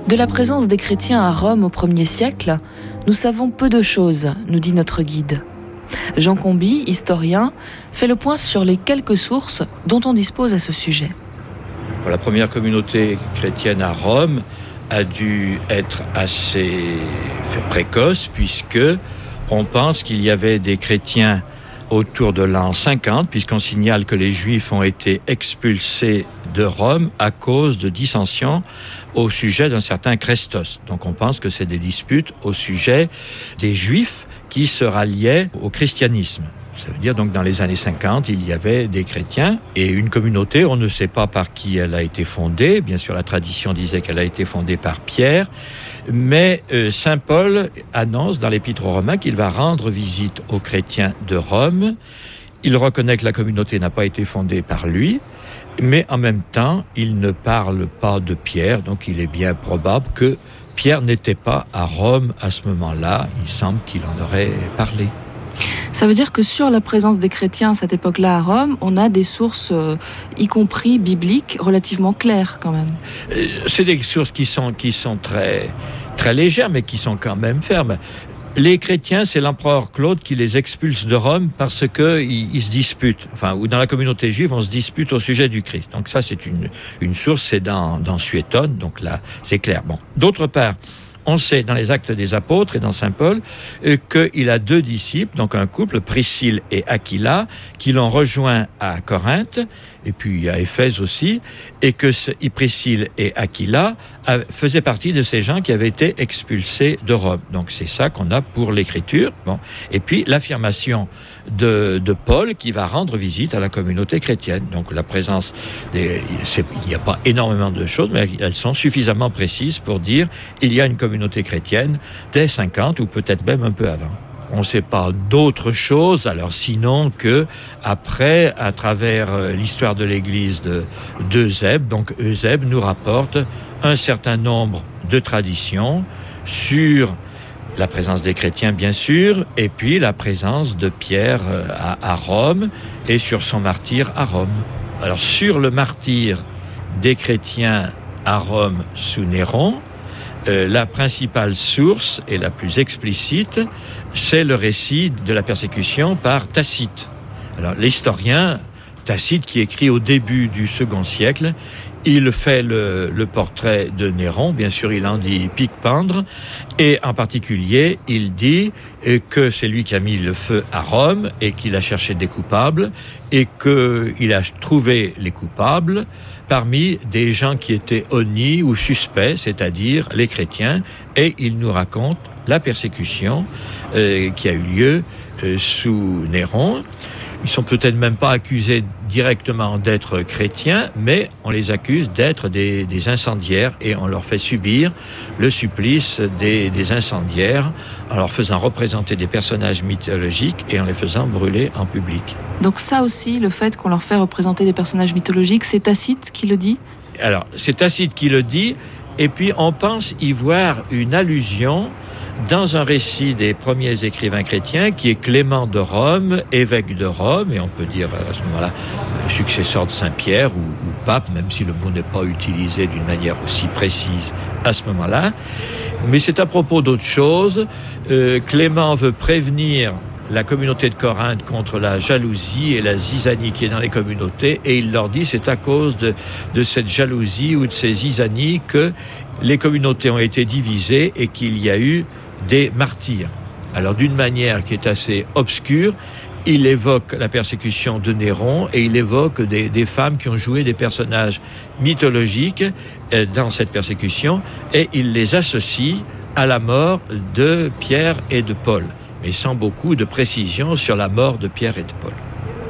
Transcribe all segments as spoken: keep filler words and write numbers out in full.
De la présence des chrétiens à Rome au premier siècle, nous savons peu de choses, nous dit notre guide. Jean Comby, historien, fait le point sur les quelques sources dont on dispose à ce sujet. La première communauté chrétienne à Rome a dû être assez précoce, puisque on pense qu'il y avait des chrétiens autour de l'an cinquante, puisqu'on signale que les Juifs ont été expulsés de Rome à cause de dissensions au sujet d'un certain Chrestos. Donc on pense que c'est des disputes au sujet des Juifs qui se ralliaient au christianisme. Ça veut dire donc dans les années cinquante, il y avait des chrétiens et une communauté, on ne sait pas par qui elle a été fondée. Bien sûr, la tradition disait qu'elle a été fondée par Pierre, mais euh, saint Paul annonce dans l'Épître aux Romains qu'il va rendre visite aux chrétiens de Rome. Il reconnaît que la communauté n'a pas été fondée par lui, mais en même temps, il ne parle pas de Pierre, donc il est bien probable que Pierre n'était pas à Rome à ce moment-là. Il semble qu'il en aurait parlé. Ça veut dire que sur la présence des chrétiens à cette époque-là à Rome, on a des sources, euh, y compris bibliques, relativement claires quand même. Euh, c'est des sources qui sont, qui sont très, très légères, mais qui sont quand même fermes. Les chrétiens, c'est l'empereur Claude qui les expulse de Rome parce qu'ils ils se disputent. Enfin, ou dans la communauté juive, on se dispute au sujet du Christ. Donc ça, c'est une, une source, c'est dans, dans Suétone, donc là, c'est clair. Bon. D'autre part, on sait dans les Actes des Apôtres et dans saint Paul euh, qu'il a deux disciples, donc un couple, Priscille et Aquila, qui l'ont rejoint à Corinthe, et puis à Éphèse aussi, et que ce, Priscille et Aquila a, faisaient partie de ces gens qui avaient été expulsés de Rome. Donc c'est ça qu'on a pour l'écriture. Bon. Et puis l'affirmation de, de Paul qui va rendre visite à la communauté chrétienne. Donc la présence, des, c'est, il n'y a pas énormément de choses, mais elles sont suffisamment précises pour dire il y a une communauté chrétienne dès cinquante ou peut-être même un peu avant. On ne sait pas d'autre chose, alors sinon que après, à travers l'histoire de l'Église de d'Eusèbe, donc Eusèbe nous rapporte un certain nombre de traditions sur la présence des chrétiens, bien sûr, et puis la présence de Pierre à, à Rome et sur son martyre à Rome. Alors sur le martyre des chrétiens à Rome sous Néron, Euh, la principale source et la plus explicite, c'est le récit de la persécution par Tacite. Alors, l'historien Tacite, qui écrit au début du second siècle, il fait le, le portrait de Néron, bien sûr il en dit pique-pendre, et en particulier il dit que c'est lui qui a mis le feu à Rome et qu'il a cherché des coupables et qu'il a trouvé les coupables parmi des gens qui étaient honnis ou suspects, c'est-à-dire les chrétiens, et il nous raconte la persécution euh, qui a eu lieu euh, sous Néron. Ils sont peut-être même pas accusés directement d'être chrétiens, mais on les accuse d'être des, des incendiaires et on leur fait subir le supplice des, des incendiaires en leur faisant représenter des personnages mythologiques et en les faisant brûler en public. Donc ça aussi, le fait qu'on leur fait représenter des personnages mythologiques, c'est Tacite qui le dit ? Alors, c'est Tacite qui le dit, et puis on pense y voir une allusion dans un récit des premiers écrivains chrétiens, qui est Clément de Rome, évêque de Rome, et on peut dire à ce moment-là successeur de Saint-Pierre ou, ou pape, même si le mot n'est pas utilisé d'une manière aussi précise à ce moment-là. Mais c'est à propos d'autre chose. Euh, Clément veut prévenir la communauté de Corinthe contre la jalousie et la zizanie qui est dans les communautés, et il leur dit c'est à cause de, de cette jalousie ou de ces zizanies que les communautés ont été divisées et qu'il y a eu des martyrs. Alors d'une manière qui est assez obscure, il évoque la persécution de Néron et il évoque des, des femmes qui ont joué des personnages mythologiques dans cette persécution et il les associe à la mort de Pierre et de Paul, mais sans beaucoup de précision sur la mort de Pierre et de Paul.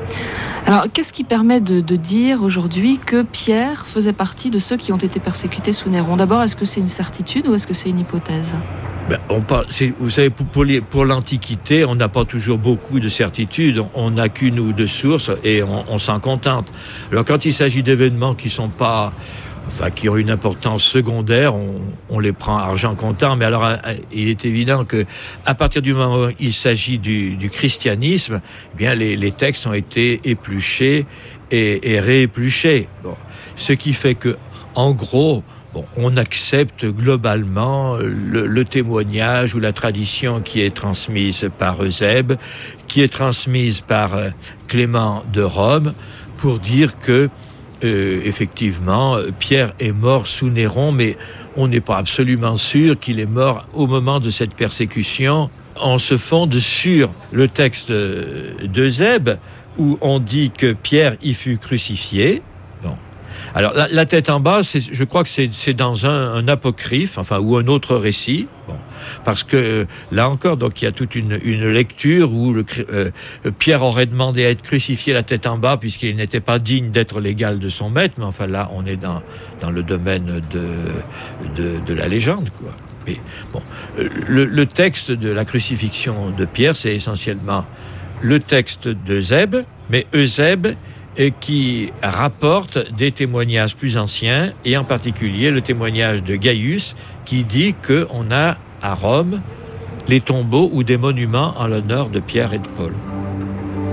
Alors, qu'est-ce qui permet de, de dire aujourd'hui que Pierre faisait partie de ceux qui ont été persécutés sous Néron ? D'abord, est-ce que c'est une certitude ou est-ce que c'est une hypothèse ? Ben, on parle, c'est, vous savez, pour, pour, les, pour l'Antiquité, on n'a pas toujours beaucoup de certitudes. On n'a qu'une ou deux sources et on, on s'en contente. Alors, quand il s'agit d'événements qui sont pas, enfin, qui ont une importance secondaire, on, on les prend argent comptant. Mais alors, il est évident que, à partir du moment où il s'agit du, du christianisme, eh bien, les, les textes ont été épluchés et, et réépluchés. Bon. Ce qui fait que, en gros, bon, on accepte globalement le, le témoignage ou la tradition qui est transmise par Eusèbe, qui est transmise par Clément de Rome, pour dire que Euh, effectivement, Pierre est mort sous Néron, mais on n'est pas absolument sûr qu'il est mort au moment de cette persécution. On se fonde sur le texte d'Eusèbe, où on dit que Pierre y fut crucifié. Bon. Alors, la, la tête en bas, c'est, je crois que c'est, c'est dans un, un apocryphe, enfin, ou un autre récit. Bon. Parce que, là encore, donc, il y a toute une, une lecture où le, euh, Pierre aurait demandé à être crucifié la tête en bas, puisqu'il n'était pas digne d'être l'égal de son maître. Mais enfin, là, on est dans, dans le domaine de, de, de la légende, quoi. Mais, bon, le, le texte de la crucifixion de Pierre, c'est essentiellement le texte d'Eusèbe, mais Eusèbe qui rapporte des témoignages plus anciens, et en particulier le témoignage de Gaius, qui dit qu'on a à Rome les tombeaux ou des monuments en l'honneur de Pierre et de Paul.